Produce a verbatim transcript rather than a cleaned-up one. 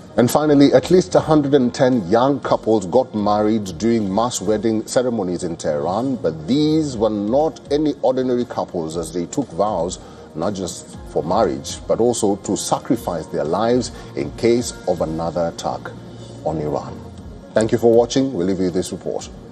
And finally, at least one hundred ten young couples got married during mass wedding ceremonies in Tehran, but these were not any ordinary couples, as they took vows not just for marriage, but also to sacrifice their lives in case of another attack on Iran. Thank you for watching. We'll leave you this report.